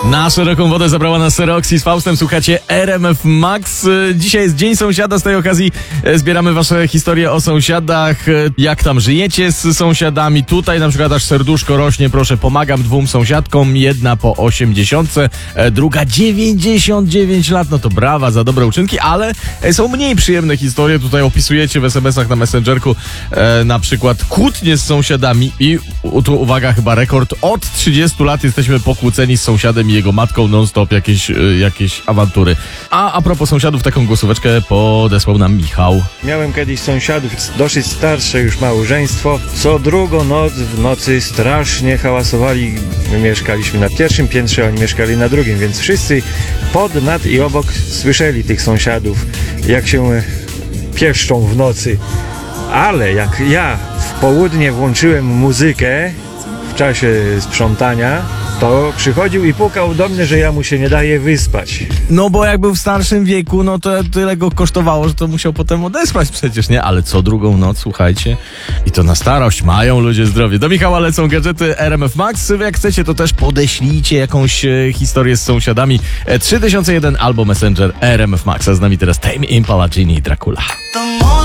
Na szeroką wodę zabrała nas Roxy z Faustem. Słuchacie RMF Max. Dzisiaj jest Dzień Sąsiada. Z tej okazji zbieramy wasze historie o sąsiadach. Jak tam żyjecie z sąsiadami? Tutaj na przykład aż serduszko rośnie. Proszę, pomagam 2 sąsiadkom. Jedna po 80, druga 99 lat. No to brawa za dobre uczynki, ale są mniej przyjemne historie. Tutaj opisujecie w SMS-ach na Messengerku na przykład kłótnie z sąsiadami i tu uwaga, chyba rekord. Od 30 lat jesteśmy pokłóceni z sąsiadem i jego matką, non-stop jakieś awantury. A propos sąsiadów, taką głosóweczkę podesłał nam Michał. Miałem kiedyś sąsiadów, dosyć starsze już małżeństwo. Co drugą noc w nocy strasznie hałasowali. My mieszkaliśmy na pierwszym piętrze, oni mieszkali na drugim, więc wszyscy pod, nad i obok słyszeli tych sąsiadów, jak się pieszczą w nocy. Ale jak ja w południe włączyłem muzykę w czasie sprzątania, to przychodził i pukał do mnie, że ja mu się nie daję wyspać. No bo jak był w starszym wieku, no to tyle go kosztowało, że to musiał potem odespać przecież, nie? Ale co drugą noc, słuchajcie, i to na starość mają ludzie zdrowie. Do Michała lecą gadżety RMF Max. Jak chcecie, to też podeślijcie jakąś historię z sąsiadami. 3001 albo Messenger RMF Max. A z nami teraz Tame Impala, Genie i Dracula.